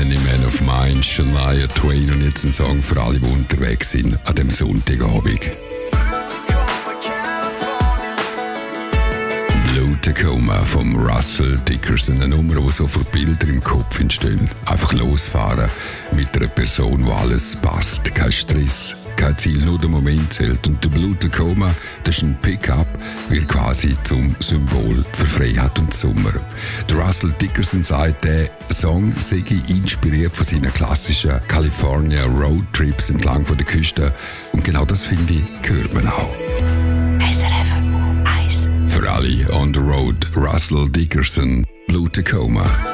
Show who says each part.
Speaker 1: Many Men of Mine, Shania Twain und jetzt ein Song für alle, die unterwegs sind an dem Sonntagabend. Blue Tacoma von Russell Dickerson, eine Nummer, die so für Bilder im Kopf entstehen. Einfach losfahren mit einer Person, wo alles passt, kein Stress, kein Ziel, nur der Moment zählt. Und der Blue Tacoma, das ist ein Pickup, wird quasi zum Symbol für Freiheit und Sommer. Der Russell Dickerson sagt, der Song sei inspiriert von seinen klassischen California Roadtrips entlang von der Küste. Und genau das, finde ich, hört man auch.
Speaker 2: SRF 1.
Speaker 1: Für alle on the road, Russell Dickerson, Blue Tacoma.